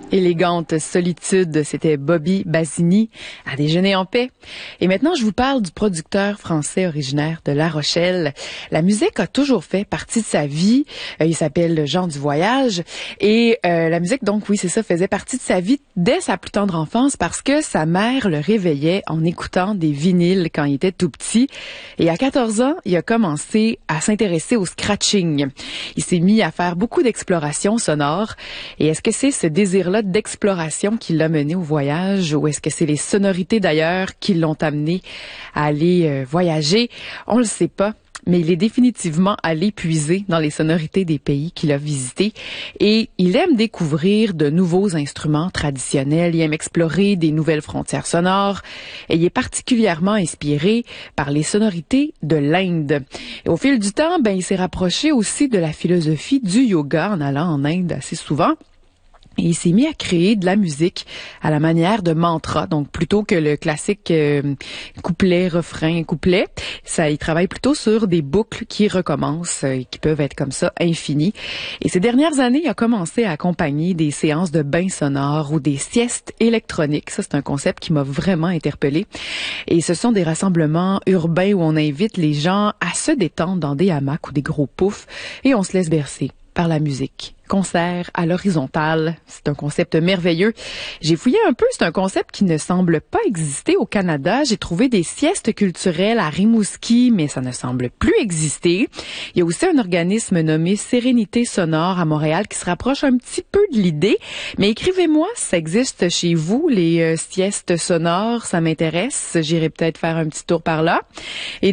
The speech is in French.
Élégante solitude, c'était Bobby Basini à déjeuner en paix. Et maintenant, je vous parle du producteur français originaire de La Rochelle. La musique a toujours fait partie de sa vie. Il s'appelle Jean du Voyage. Et la musique, donc oui, c'est ça, faisait partie de sa vie dès sa plus tendre enfance parce que sa mère le réveillait en écoutant des vinyles quand il était tout petit. Et à 14 ans, il a commencé à s'intéresser au scratching. Il s'est mis à faire beaucoup d'explorations sonores. Et est-ce que c'est ce désir-là d'exploration qui l'a mené au voyage ou est-ce que c'est les sonorités d'ailleurs qui l'ont amené à aller voyager? On le sait pas. Mais il est définitivement allé puiser dans les sonorités des pays qu'il a visités et il aime découvrir de nouveaux instruments traditionnels, il aime explorer des nouvelles frontières sonores et il est particulièrement inspiré par les sonorités de l'Inde. Et au fil du temps, il s'est rapproché aussi de la philosophie du yoga en allant en Inde assez souvent. Et il s'est mis à créer de la musique à la manière de mantra. Donc, plutôt que le classique couplet, refrain, couplet, il travaille plutôt sur des boucles qui recommencent et qui peuvent être comme ça infinies. Et ces dernières années, il a commencé à accompagner des séances de bains sonores ou des siestes électroniques. Ça, c'est un concept qui m'a vraiment interpellée. Et ce sont des rassemblements urbains où on invite les gens à se détendre dans des hamacs ou des gros poufs et on se laisse bercer par la musique. Concert à l'horizontale, c'est un concept merveilleux. J'ai fouillé un peu, c'est un concept qui ne semble pas exister au Canada. J'ai trouvé des siestes culturelles à Rimouski, mais ça ne semble plus exister. Il y a aussi un organisme nommé Sérénité sonore à Montréal qui se rapproche un petit peu de l'idée. Mais écrivez-moi si ça existe chez vous, les siestes sonores, ça m'intéresse. J'irai peut-être faire un petit tour par là. Et